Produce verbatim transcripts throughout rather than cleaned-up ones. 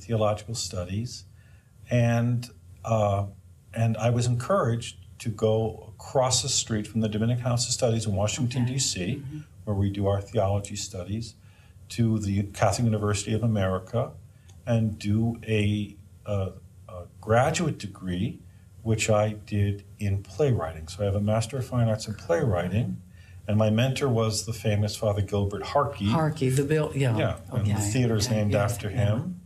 theological studies, and uh, and I was encouraged to go across the street from the Dominican House of Studies in Washington, okay. D C, Mm-hmm. where we do our theology studies, to the Catholic University of America and do a, a, a graduate degree, which I did in playwriting. So I have a Master of Fine Arts in playwriting, and my mentor was the famous Father Gilbert Harkey. Harkey, the bill, yeah. Yeah, okay. and the theater's okay. named yeah. after him.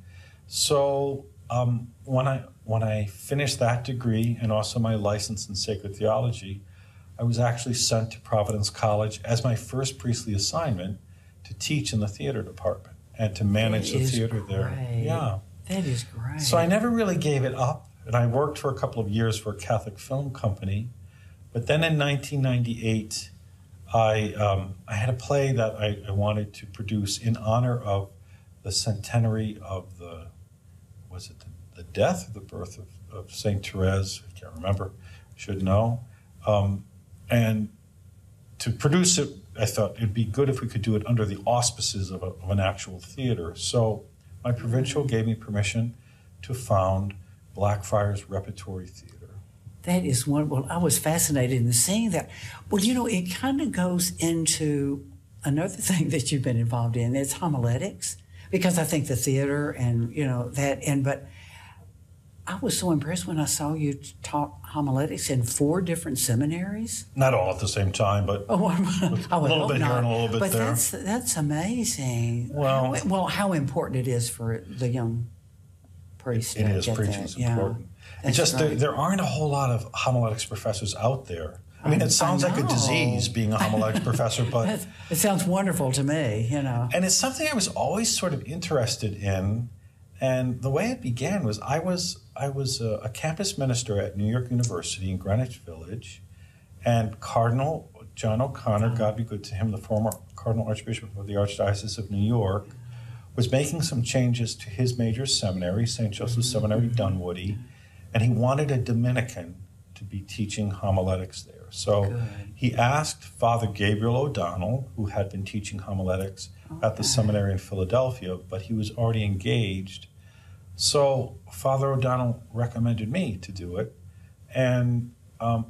So um, when I when I finished that degree and also my license in sacred theology, I was actually sent to Providence College as my first priestly assignment to teach in the theater department and to manage that the is theater great. there. Yeah. That is great. So I never really gave it up, and I worked for a couple of years for a Catholic film company. But then in nineteen ninety-eight, I um, I had a play that I, I wanted to produce in honor of the centenary of the, was it the, the death or the birth of, of Saint Therese? I can't remember. Should know. Um, and to produce it, I thought it'd be good if we could do it under the auspices of, a, of an actual theater. So my provincial gave me permission to found Blackfriars Repertory Theater. That is wonderful. I was fascinated in seeing that. Well, you know, it kind of goes into another thing that you've been involved in. It's homiletics, because I think the theater and, you know, that, and, but I was so impressed when I saw you taught homiletics in four different seminaries. Not all at the same time, but oh, I would a little hope bit not. here and a little bit but there. But that's, that's amazing. Well, how, well, how important it is for the young priest it to is. get Preaching that. is Yeah. important. That's It's just there, right. there aren't a whole lot of homiletics professors out there. I mean, I- it sounds I like a know. disease being a homiletics professor, but It sounds wonderful to me, you know. and it's something I was always sort of interested in. And the way it began was I was I was a, a campus minister at New York University in Greenwich Village, and Cardinal John O'Connor, God be good to him, the former Cardinal Archbishop of the Archdiocese of New York, was making some changes to his major seminary, Saint Joseph's Seminary, Dunwoody, and he wanted a Dominican to be teaching homiletics there. So Good. he asked Father Gabriel O'Donnell, who had been teaching homiletics at the seminary in Philadelphia, but he was already engaged. So Father O'Donnell recommended me to do it. And um,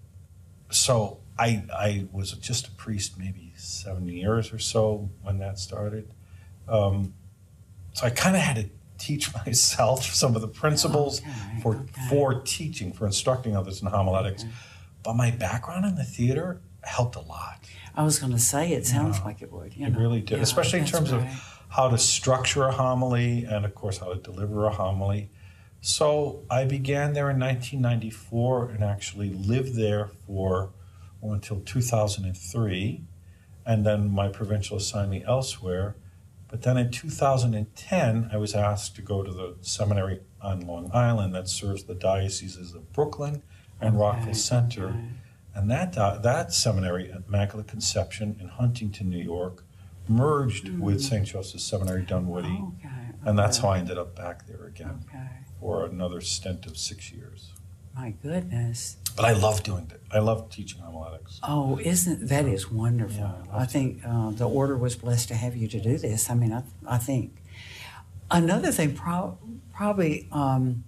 so I, I was just a priest maybe seven years or so when that started. Um, so I kind of had to teach myself some of the principles Okay, for okay. for teaching, for instructing others in homiletics. Okay. But my background in the theater helped a lot. I was going to say, it sounds Yeah. like it would. You It know. really did, Yeah, especially in that's terms right. of how to structure a homily and, of course, how to deliver a homily. So I began there in nineteen ninety-four and actually lived there for well, until two thousand three, and then my provincial assigned me elsewhere. But then in two thousand ten, I was asked to go to the seminary on Long Island that serves the dioceses of Brooklyn and Okay, Rockville Center. okay. And that di- that seminary at Immaculate Conception in Huntington, New York, merged with Saint Joseph's Seminary Dunwoody. Okay, And that's okay. how I ended up back there again Okay. for another stint of six years. My goodness. But I love doing it. I love teaching homiletics. Oh, isn't that is wonderful? Yeah, I love I think uh, the order was blessed to have you to do this. I mean, I, I think another thing, pro- probably, um,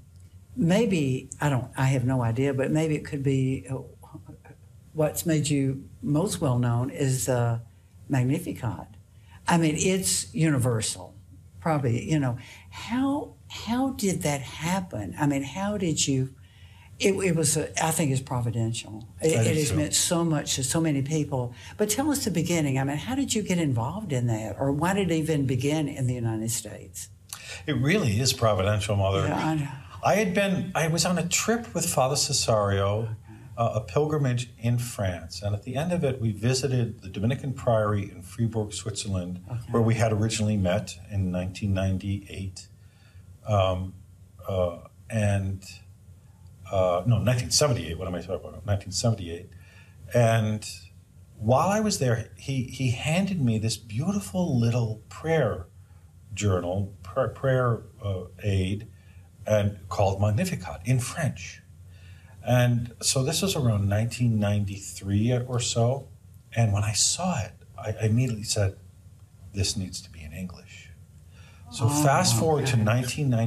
maybe I don't, I have no idea, but maybe it could be uh, what's made you most well known is uh, Magnificat. I mean, it's universal, probably. You know, how how did that happen? I mean, how did you? It, it was, a, I think, it's providential. It, I do it has too. meant so much to so many people. But tell us the beginning. I mean, how did you get involved in that, or why did it even begin in the United States? It really is providential, Mother. Yeah, I know. I had been, I was on a trip with Father Cesario, uh, a pilgrimage in France. And at the end of it, we visited the Dominican Priory in Fribourg, Switzerland, Okay. where we had originally met in nineteen ninety-eight. Um, uh, and, uh, no, nineteen seventy-eight, what am I talking about? nineteen seventy-eight. And while I was there, he, he handed me this beautiful little prayer journal, prayer, prayer uh, aid, and called Magnificat in French. And so this was around nineteen ninety-three or so. And when I saw it, I, I immediately said, this needs to be in English. So Oh, fast forward to okay. nineteen ninety.